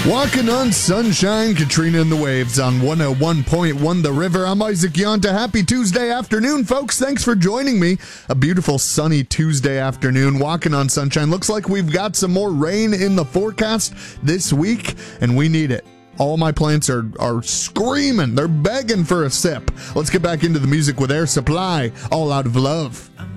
Walking on sunshine, Katrina and the Waves on 101.1 The River. I'm Isaac Yonta. Happy Tuesday afternoon, folks. Thanks for joining me. A beautiful sunny Tuesday afternoon. Walking on sunshine. Looks like we've got some more rain in the forecast this week, and we need it. All my plants are screaming. They're begging for a sip. Let's get back into the music with Air Supply, All Out of Love.